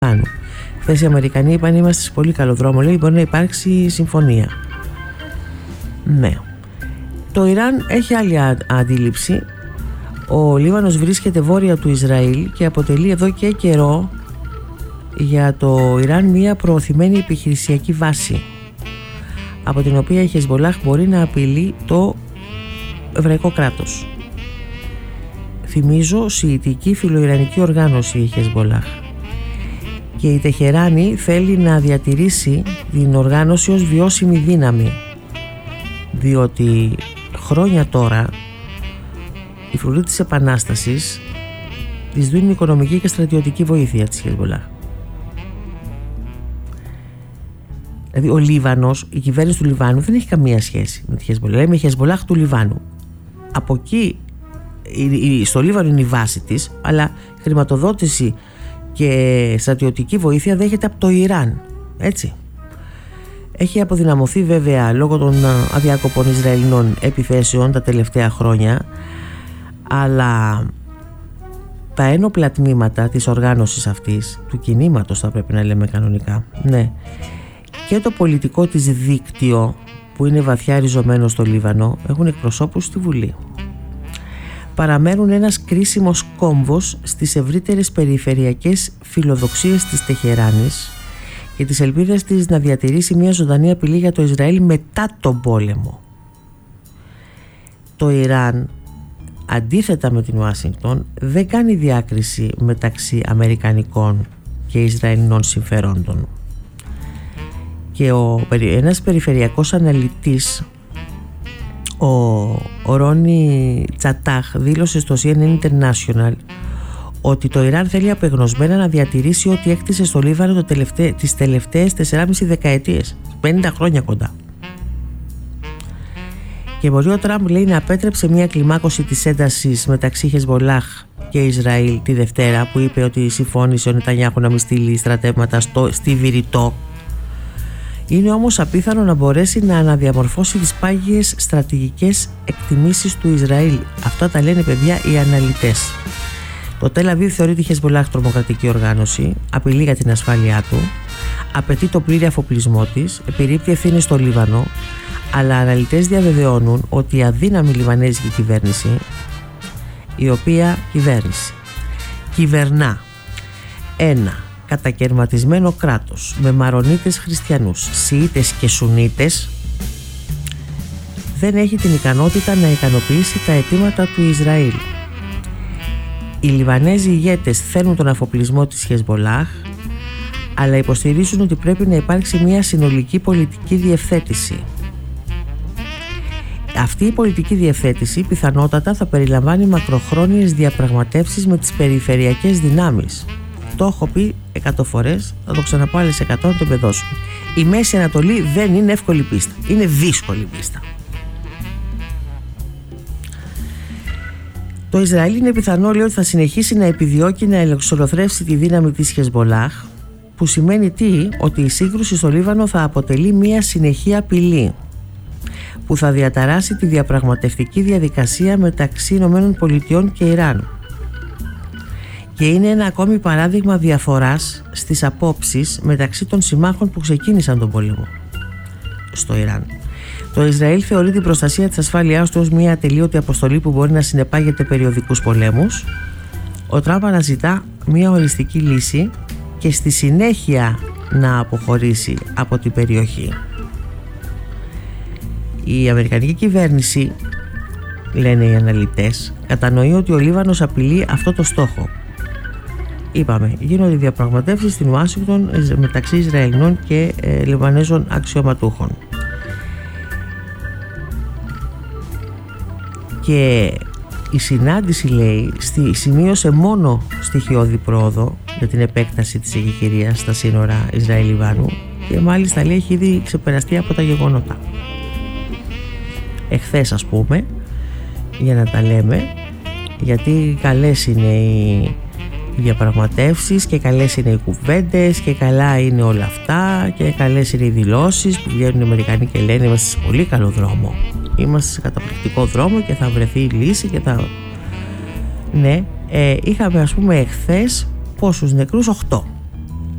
Χθες οι Αμερικανοί είπαν είμαστε σε πολύ καλό δρόμο, λέει μπορεί να υπάρξει συμφωνία. Ναι. Το Ιράν έχει άλλη αντίληψη. Ο Λίβανος βρίσκεται βόρεια του Ισραήλ και αποτελεί εδώ και καιρό για το Ιράν μια προωθημένη επιχειρησιακή βάση, από την οποία η Χεσμπολάχ μπορεί να απειλεί το εβραϊκό κράτος. Θυμίζω, σιητική φιλοϊρανική οργάνωση η Χεσμπολάχ, και η Τεχεράνη θέλει να διατηρήσει την οργάνωση ως βιώσιμη δύναμη, διότι χρόνια τώρα οι φρουροί της Επανάστασης της δίνουν οικονομική και στρατιωτική βοήθεια της Χεσμπολάχ. Δηλαδή ο Λίβανος, η κυβέρνηση του Λιβάνου δεν έχει καμία σχέση με τη Χεσμπολάχ. Λέμε Χεσμπολάχ του Λιβάνου. Από εκεί, στο Λίβανο είναι η βάση της, αλλά χρηματοδότηση και στρατιωτική βοήθεια δέχεται από το Ιράν. Έτσι. Έχει αποδυναμωθεί βέβαια λόγω των αδιάκοπων Ισραηλινών επιθέσεων τα τελευταία χρόνια, αλλά τα ένοπλα τμήματα της οργάνωσης αυτής, του κινήματος θα πρέπει να λέμε κανονικά, ναι, και το πολιτικό της δίκτυο που είναι βαθιά ριζωμένο στο Λίβανο έχουν εκπροσώπους στη Βουλή. Παραμένουν ένας κρίσιμος κόμβος στις ευρύτερες περιφερειακές φιλοδοξίες της Τεχεράνης και τις ελπίδες της να διατηρήσει μια ζωντανή απειλή για το Ισραήλ μετά τον πόλεμο. Το Ιράν, αντίθετα με την Ουάσιγκτον, δεν κάνει διάκριση μεταξύ αμερικανικών και Ισραηλινών συμφερόντων. Και ένας περιφερειακός αναλυτής, ο Ρόνι Τσατάχ, δήλωσε στο CNN International ότι το Ιράν θέλει απεγνωσμένα να διατηρήσει ό,τι έκτισε στο Λίβανο τις τελευταίες 4,5 δεκαετίες, 50 χρόνια κοντά. Και μπορεί ο Τραμπ, λέει, να απέτρεψε μια κλιμάκωση της έντασης μεταξύ Χεσμπολάχ και Ισραήλ τη Δευτέρα, που είπε ότι συμφώνησε ο Νετανιάχου να μην στείλει στρατεύματα στη Βηρητό. Είναι όμως απίθανο να μπορέσει να αναδιαμορφώσει τις πάγιες στρατηγικές εκτιμήσεις του Ισραήλ. Αυτά τα λένε, παιδιά, οι αναλυτές. Το Τελ Αβίβ θεωρεί τη Χεσμπολάχ τρομοκρατική οργάνωση, απειλή για την ασφάλειά του, απαιτεί το πλήρη αφοπλισμό της, επιρρύπτει ευθύνες στο Λίβανο, αλλά αναλυτές διαβεβαιώνουν ότι η αδύναμη λιβανέζικη κυβέρνηση, η οποία κυβερνά ένα κατακερματισμένο κράτος με μαρονίτες χριστιανούς, Σιήτες και Σουνίτες, δεν έχει την ικανότητα να ικανοποιήσει τα αιτήματα του Ισραήλ. Οι Λιβανέζοι ηγέτες θέλουν τον αφοπλισμό της Χεσμπολάχ, αλλά υποστηρίζουν ότι πρέπει να υπάρξει μια συνολική πολιτική διευθέτηση. Αυτή η πολιτική διευθέτηση πιθανότατα θα περιλαμβάνει μακροχρόνιες διαπραγματεύσεις με τις περιφερειακές δυνάμεις. Το έχω πει 100 φορές, θα το ξαναπώ άλλες 100 να το εμπεδώσουμε. Η Μέση Ανατολή δεν είναι εύκολη πίστα, είναι δύσκολη πίστα. Το Ισραήλ είναι πιθανό, λέει, ότι θα συνεχίσει να επιδιώκει να ελευθερώσει τη δύναμη της Χεσμπολάχ, που σημαίνει τι? Ότι η σύγκρουση στο Λίβανο θα αποτελεί μια συνεχή απειλή που θα διαταράσει τη διαπραγματευτική διαδικασία μεταξύ ΗΠΑ και Ιράν. Και είναι ένα ακόμη παράδειγμα διαφοράς στις απόψεις μεταξύ των συμμάχων που ξεκίνησαν τον πόλεμο στο Ιράν. Το Ισραήλ θεωρεί την προστασία της ασφάλειάς του ως μια ατελείωτη αποστολή που μπορεί να συνεπάγεται περιοδικούς πολέμους. Ο Τραμπ αναζητά μια οριστική λύση και στη συνέχεια να αποχωρήσει από την περιοχή. Η αμερικανική κυβέρνηση, λένε οι αναλυτές, κατανοεί ότι ο Λίβανος απειλεί αυτό το στόχο. Είπαμε, γίνονται διαπραγματεύσεις στην Ουάσιγκτον μεταξύ Ισραηλινών και Λιβανέζων αξιωματούχων. Και η συνάντηση, λέει, σημείωσε μόνο στοιχειώδη πρόοδο για την επέκταση της εκεχηρίας στα σύνορα Ισραήλ-Λιβάνου και μάλιστα, λέει, έχει ήδη ξεπεραστεί από τα γεγονότα. Εχθές, ας πούμε, για να τα λέμε, γιατί καλές είναι οι διαπραγματεύσεις και καλές είναι οι κουβέντες και καλά είναι όλα αυτά και καλές είναι οι δηλώσεις που βγαίνουν οι Αμερικανοί και λένε είμαστε σε πολύ καλό δρόμο, είμαστε σε καταπληκτικό δρόμο και θα βρεθεί η λύση και θα... Ναι, είχαμε, ας πούμε, εχθές πόσους νεκρούς? 8.